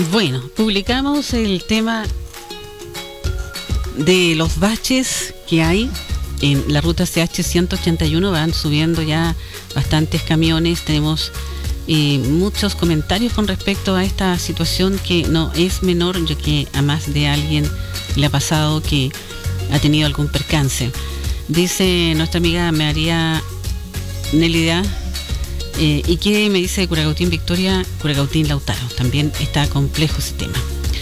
Bueno, publicamos el tema de los baches que hay en la ruta CH 181. Van subiendo ya bastantes camiones. Tenemos muchos comentarios con respecto a esta situación que no es menor, ya que a más de alguien le ha pasado que ha tenido algún percance. Dice nuestra amiga María Nélida, y que me dice de Curacautín Victoria, Curacautín Lautaro. También está complejo ese tema.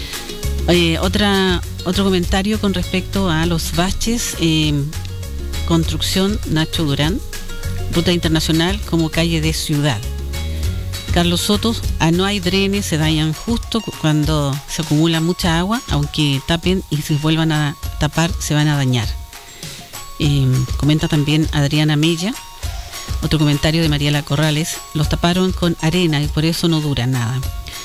Otro comentario con respecto a los baches. Construcción Nacho Durán, ruta internacional como calle de ciudad. Carlos Soto, no hay drenes, se dañan justo cuando se acumula mucha agua, aunque tapen y si vuelvan a tapar se van a dañar. Comenta también Adriana Mella. Otro comentario de Mariela Corrales, los taparon con arena y por eso no dura nada.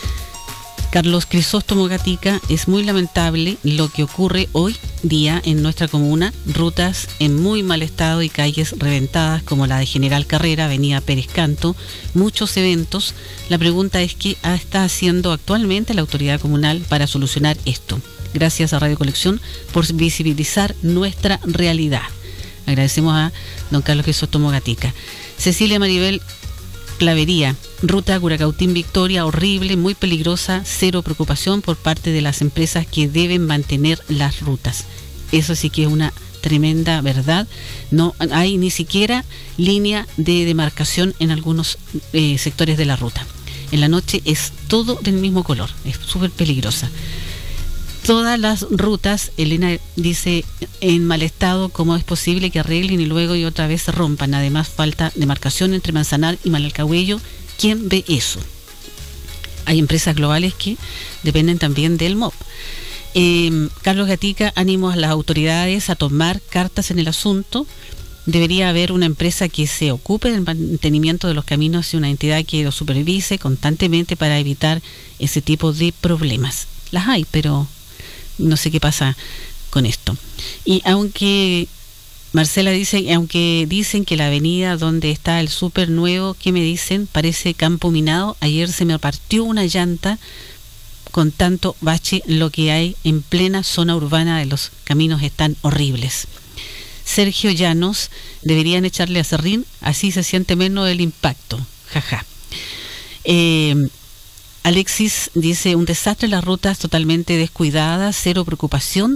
Carlos Crisóstomo Gatica, es muy lamentable lo que ocurre hoy día en nuestra comuna, rutas en muy mal estado y calles reventadas como la de General Carrera, Avenida Pérez Canto, muchos eventos. La pregunta es qué está haciendo actualmente la autoridad comunal para solucionar esto. Gracias a Radio Conexión por visibilizar nuestra realidad. Agradecemos a don Carlos Crisóstomo Gatica. Cecilia Maribel Clavería, ruta Curacautín Victoria, horrible, muy peligrosa, cero preocupación por parte de las empresas que deben mantener las rutas. Eso sí que es una tremenda verdad. No hay ni siquiera línea de demarcación en algunos sectores de la ruta. En la noche es todo del mismo color, es súper peligrosa. Todas las rutas, Elena dice, en mal estado, ¿cómo es posible que arreglen y luego y otra vez se rompan? Además, falta demarcación entre Manzanar y Malalcahuello. ¿Quién ve eso? Hay empresas globales que dependen también del MOP. Carlos Gatica, ánimos a las autoridades a tomar cartas en el asunto. Debería haber una empresa que se ocupe del mantenimiento de los caminos y una entidad que los supervise constantemente para evitar ese tipo de problemas. Las hay, pero no sé qué pasa con esto. Y aunque Marcela dice, aunque dicen que la avenida donde está el súper nuevo, ¿qué me dicen? Parece campo minado. Ayer se me partió una llanta con tanto bache. Lo que hay en plena zona urbana de los caminos están horribles. Sergio Llanos, deberían echarle aserrín, así se siente menos el impacto. Jaja. Alexis dice, un desastre, las rutas totalmente descuidadas, cero preocupación